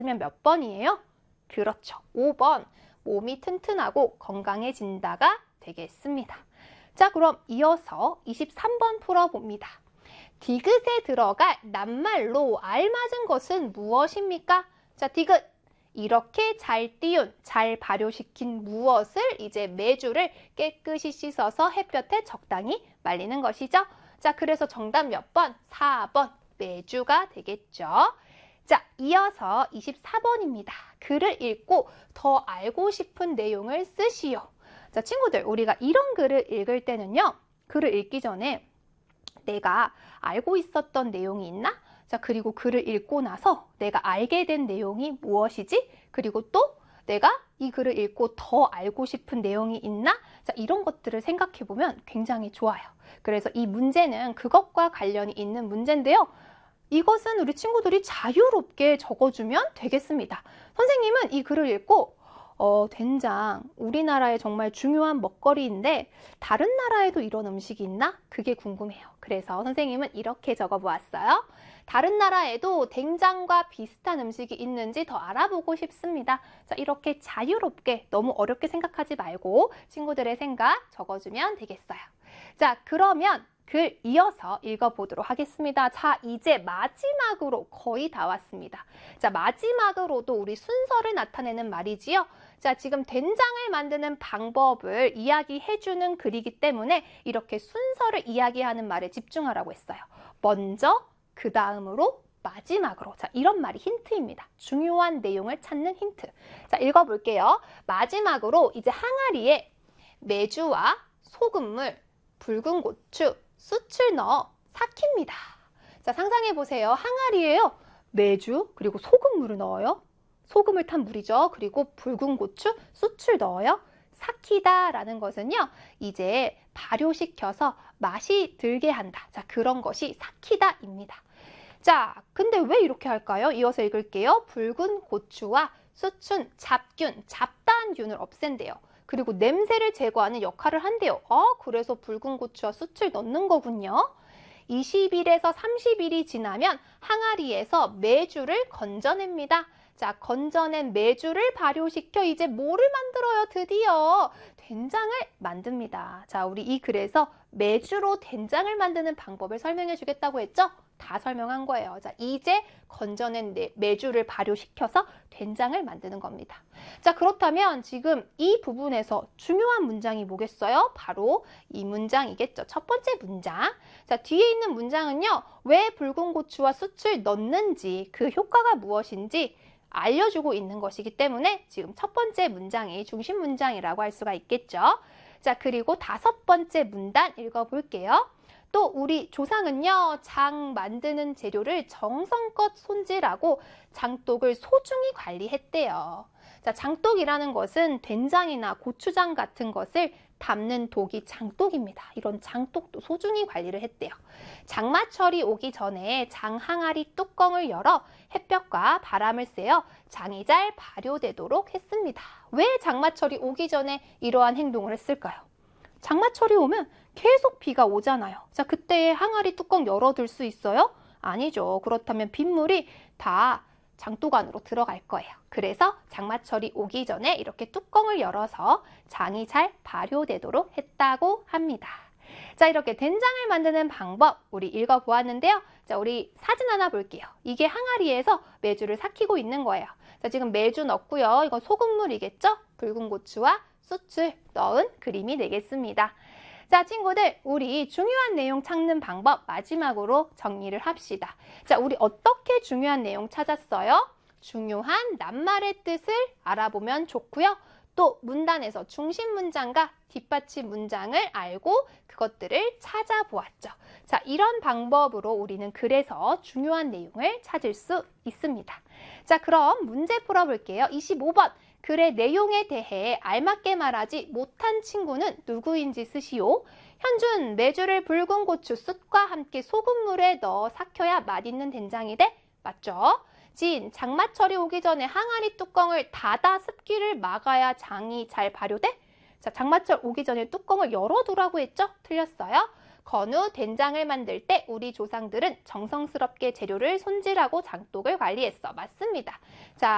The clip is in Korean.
그러면 몇 번이에요? 그렇죠. 5번. 몸이 튼튼하고 건강해진다가 되겠습니다. 자, 그럼 이어서 23번 풀어봅니다. 디귿에 들어갈 낱말로 알맞은 것은 무엇입니까? 자, 디귿. 이렇게 잘 띄운, 잘 발효시킨 무엇을 이제 메주를 깨끗이 씻어서 햇볕에 적당히 말리는 것이죠. 자, 그래서 정답 몇 번? 4번. 메주가 되겠죠. 자, 이어서 24번입니다. 글을 읽고 더 알고 싶은 내용을 쓰시오. 자, 친구들, 우리가 이런 글을 읽을 때는요, 글을 읽기 전에 내가 알고 있었던 내용이 있나? 자, 그리고 글을 읽고 나서 내가 알게 된 내용이 무엇이지? 그리고 또 내가 이 글을 읽고 더 알고 싶은 내용이 있나? 자, 이런 것들을 생각해 보면 굉장히 좋아요. 그래서 이 문제는 그것과 관련이 있는 문제인데요. 이것은 우리 친구들이 자유롭게 적어주면 되겠습니다. 선생님은 이 글을 읽고 된장, 우리나라의 정말 중요한 먹거리인데 다른 나라에도 이런 음식이 있나? 그게 궁금해요. 그래서 선생님은 이렇게 적어보았어요. 다른 나라에도 된장과 비슷한 음식이 있는지 더 알아보고 싶습니다. 자, 이렇게 자유롭게 너무 어렵게 생각하지 말고 친구들의 생각 적어주면 되겠어요. 자, 그러면 글 이어서 읽어보도록 하겠습니다. 자, 이제 마지막으로 거의 다 왔습니다. 자, 마지막으로도 우리 순서를 나타내는 말이지요. 자, 지금 된장을 만드는 방법을 이야기해주는 글이기 때문에 이렇게 순서를 이야기하는 말에 집중하라고 했어요. 먼저, 그 다음으로, 마지막으로. 자, 이런 말이 힌트입니다. 중요한 내용을 찾는 힌트. 자, 읽어볼게요. 마지막으로 이제 항아리에 메주와 소금물, 붉은 고추, 숯을 넣어 삭힙니다. 자, 상상해보세요. 항아리에요. 메주, 그리고 소금물을 넣어요. 소금을 탄 물이죠. 그리고 붉은 고추, 숯을 넣어요. 삭히다 라는 것은요, 이제 발효시켜서 맛이 들게 한다. 자, 그런 것이 삭히다입니다. 자, 근데 왜 이렇게 할까요? 이어서 읽을게요. 붉은 고추와 숯은 잡균, 잡다한균을 없앤대요. 그리고 냄새를 제거하는 역할을 한대요. 그래서 붉은 고추와 숯을 넣는 거군요. 20일에서 30일이 지나면 항아리에서 메주를 건져냅니다. 자, 건져낸 메주를 발효시켜 이제 뭐를 만들어요? 드디어 된장을 만듭니다. 자, 우리 이 글에서 메주로 된장을 만드는 방법을 설명해 주겠다고 했죠? 다 설명한 거예요. 자, 이제 건져낸 메주를 발효시켜서 된장을 만드는 겁니다. 자, 그렇다면 지금 이 부분에서 중요한 문장이 뭐겠어요? 바로 이 문장이겠죠. 첫 번째 문장. 자, 뒤에 있는 문장은요, 왜 붉은 고추와 숯을 넣는지, 그 효과가 무엇인지 알려주고 있는 것이기 때문에 지금 첫 번째 문장이 중심 문장이라고 할 수가 있겠죠. 자, 그리고 다섯 번째 문단 읽어볼게요. 또 우리 조상은요, 장 만드는 재료를 정성껏 손질하고 장독을 소중히 관리했대요. 자, 장독이라는 것은 된장이나 고추장 같은 것을 담는 독이 장독입니다. 이런 장독도 소중히 관리를 했대요. 장마철이 오기 전에 장 항아리 뚜껑을 열어 햇볕과 바람을 쐬어 장이 잘 발효되도록 했습니다. 왜 장마철이 오기 전에 이러한 행동을 했을까요? 장마철이 오면 계속 비가 오잖아요. 자, 그때 항아리 뚜껑 열어둘 수 있어요? 아니죠. 그렇다면 빗물이 다 장독 안으로 들어갈 거예요. 그래서 장마철이 오기 전에 이렇게 뚜껑을 열어서 장이 잘 발효되도록 했다고 합니다. 자, 이렇게 된장을 만드는 방법 우리 읽어보았는데요. 자, 우리 사진 하나 볼게요. 이게 항아리에서 메주를 삭히고 있는 거예요. 자, 지금 메주 넣고요. 이건 소금물이겠죠? 붉은 고추와 숯을 넣은 그림이 되겠습니다. 자, 친구들, 우리 중요한 내용 찾는 방법 마지막으로 정리를 합시다. 자, 우리 어떻게 중요한 내용 찾았어요? 중요한 낱말의 뜻을 알아보면 좋고요. 또 문단에서 중심 문장과 뒷받침 문장을 알고 그것들을 찾아보았죠. 자, 이런 방법으로 우리는 글에서 중요한 내용을 찾을 수 있습니다. 자, 그럼 문제 풀어볼게요. 25번. 글의 내용에 대해 알맞게 말하지 못한 친구는 누구인지 쓰시오. 현준, 메주를 붉은 고추, 숯과 함께 소금물에 넣어 삭혀야 맛있는 된장이 돼? 맞죠? 진, 장마철이 오기 전에 항아리 뚜껑을 닫아 습기를 막아야 장이 잘 발효돼? 자, 장마철 오기 전에 뚜껑을 열어두라고 했죠? 틀렸어요. 건우, 된장을 만들 때 우리 조상들은 정성스럽게 재료를 손질하고 장독을 관리했어. 맞습니다. 자,